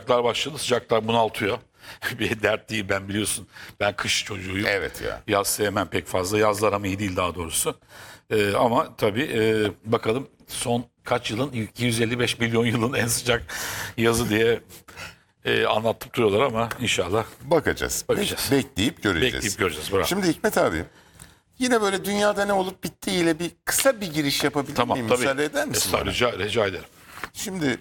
sıcaklar başladı. Sıcaklar bunaltıyor. Bir dert değil, ben biliyorsun. Ben kış çocuğuyum. Evet ya. Yaz sevmem pek fazla. Yazlar ama iyi değil daha doğrusu. Ama tabii bakalım son kaç yılın, 255 milyon yılın en sıcak yazı diye anlatıp duruyorlar ama inşallah Bakacağız. Bakacağız. Bekleyip göreceğiz. bekleyip göreceğiz. Bravo. Şimdi Hikmet abi, yine böyle dünyada ne olup bittiğiyle bir kısa bir giriş yapabilir Tamam miyim? tabii. Müsaade eder misin bana? Rica ederim. Şimdi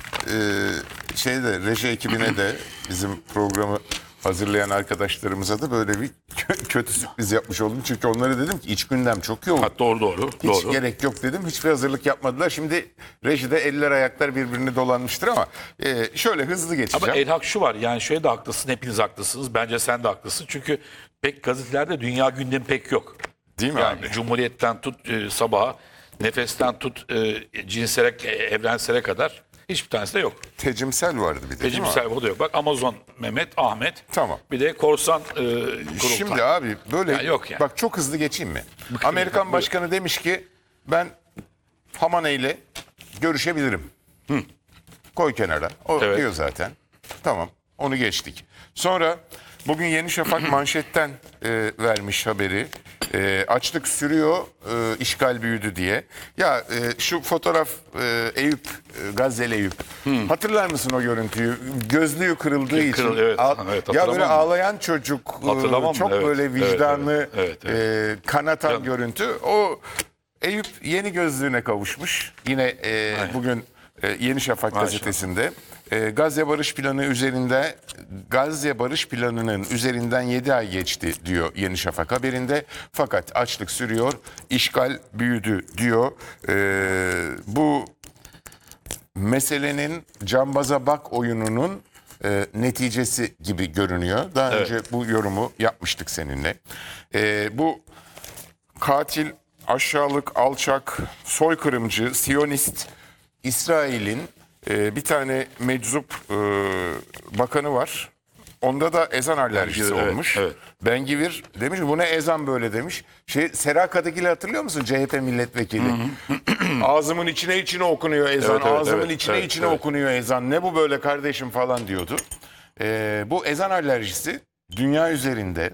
reji ekibine de bizim programı hazırlayan arkadaşlarımıza da böyle bir kötü sürpriz yapmış oldum. Çünkü onlara dedim ki iç gündem çok yoğun. Ha, doğru. Hiç gerek yok dedim. Hiçbir hazırlık yapmadılar. Şimdi rejide eller ayaklar birbirine dolanmıştır ama şöyle hızlı geçeceğim. Ama Elhak şu var, yani şöyle de haklısın, hepiniz haklısınız. Bence sen de haklısın. Çünkü pek gazetelerde dünya gündemi pek yok. Değil mi Yani abi? Cumhuriyet'ten tut sabaha, Nefes'ten tut cinsele, evrensele kadar hiçbir tanesi de yok. Tecimsel vardı bir de, değil mi abi? Tecimsel o da yok. Bak Amazon Mehmet, Ahmet. Tamam. Bir de Korsan Kurultay. Şimdi abi böyle Ya yok yani. bak çok hızlı geçeyim mi? Bıkın Amerikan buyur. başkanı demiş ki ben Hamane ile görüşebilirim. Koy kenara. O Evet. diyor zaten. Tamam, onu geçtik. Sonra bugün Yeni Şafak manşetten vermiş haberi. Açlık sürüyor, işgal büyüdü diye. Ya şu fotoğraf Eyüp, Gazze'li Eyüp. Hatırlar mısın o görüntüyü? Gözlüğü kırıldığı için. Evet, evet, ya hatırlamam böyle mı? ağlayan çocuk, Hatırlamam mı? çok Evet, böyle vicdanlı, evet. kanatan Canım. görüntü. O Eyüp yeni gözlüğüne kavuşmuş. Yine bugün Yeni Şafak Maşallah. gazetesinde. Gazze Barış Planı'nın üzerinden 7 ay geçti diyor Yeni Şafak haberinde. Fakat açlık sürüyor, işgal büyüdü diyor. Bu meselenin cambaza bak oyununun neticesi gibi görünüyor. Daha önce bu yorumu yapmıştık seninle. Bu katil, aşağılık, alçak, soykırımcı, Siyonist İsrail'in bir tane meczup bakanı var. Onda da ezan alerjisi Evet, olmuş. evet. Ben-Gvir demiş ki bu ne ezan böyle demiş. Sera Kadıgil'i hatırlıyor musun? CHP milletvekili. Ağzımın içine okunuyor ezan. Evet, Ağzımın içine evet. okunuyor ezan. Ne bu böyle kardeşim falan diyordu. Bu ezan alerjisi dünya üzerinde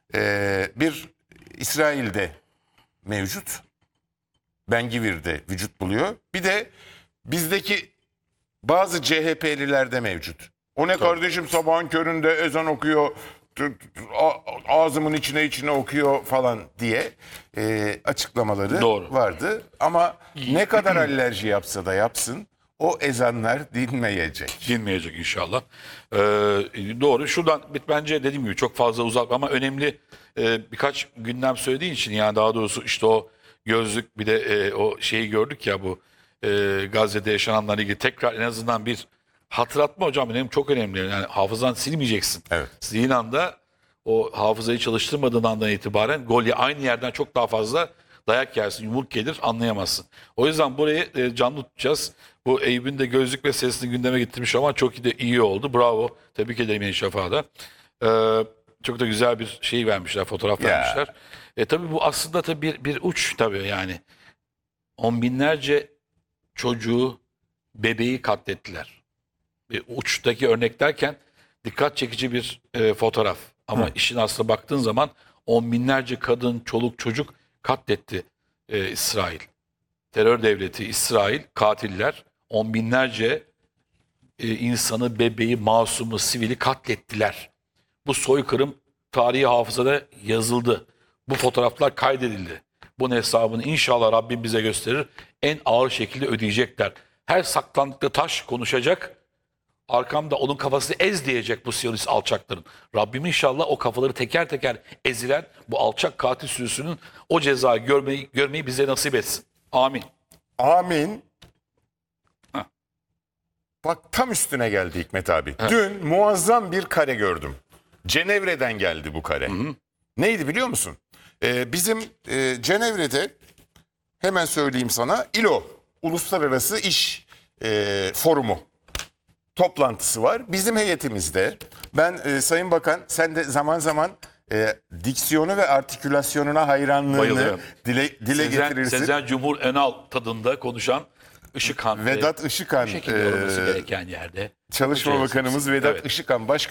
bir İsrail'de mevcut. Ben-Gvir'de vücut buluyor. Bir de bizdeki bazı CHP'lilerde mevcut. O ne kardeşim sabahın köründe ezan okuyor, ağzımın içine okuyor falan diye açıklamaları Doğru. vardı. Ama ne kadar alerji yapsa da yapsın o ezanlar dinmeyecek. Dinmeyecek inşallah. Doğru. Şuradan bence dediğim gibi çok fazla uzak ama önemli birkaç gündem söylediğin için, yani daha doğrusu işte o gözlük, bir de o şeyi gördük ya, bu Gazze'de yaşananlarla ilgili tekrar en azından bir hatırlatma hocam, benim çok önemli. Yani hafızan silmeyeceksin. Evet. Sildiğin anda, o hafızayı çalıştırmadığın andan itibaren aynı yerden çok daha fazla dayak yersin, yumruk gelir, anlayamazsın. O yüzden burayı canlı tutacağız. Bu Eyüp'ün de gözlük meselesini gündeme getirmiş ama çok iyi oldu. Bravo. Tebrik ederim Yeni Şafak'a da. Çok da güzel bir şey vermişler, fotoğraf Ya. vermişler. Tabii bu aslında tabii bir uç tabii yani. On binlerce çocuğu, bebeği katlettiler. Uçtaki örnek derken dikkat çekici bir fotoğraf. Ama işin aslına baktığın zaman on binlerce kadın, çoluk, çocuk katletti İsrail. Terör devleti İsrail, katiller on binlerce insanı, bebeği, masumu, sivili katlettiler. Bu soykırım tarihi hafızada yazıldı. Bu fotoğraflar kaydedildi. Bunun hesabını inşallah Rabbim bize gösterir. En ağır şekilde ödeyecekler. Her saklandıkları taş konuşacak. Arkamda onun kafasını ez diyecek bu Siyonist alçakların. Rabbim inşallah o kafaları teker teker ezilen bu alçak katil sürüsünün o cezayı görmeyi bize nasip etsin. Amin. Amin. Heh. Bak tam üstüne geldi Hikmet abi. Dün muazzam bir kare gördüm. Cenevre'den geldi bu kare. Neydi biliyor musun? Bizim Cenevre'de, hemen söyleyeyim sana, ILO, Uluslararası İş Forumu toplantısı var. Bizim heyetimizde ben Sayın Bakan, sen de zaman zaman diksiyonu ve artikülasyonuna hayranlığını Bayılıyorum. dile getirirsin. Sezen Cumhur Önal tadında konuşan Işıkhan. Vedat Işıkhan, Bu şekilde olması gereken yerde. Çalışma Hocaya Bakanımız sıksın. Vedat Evet. Işıkhan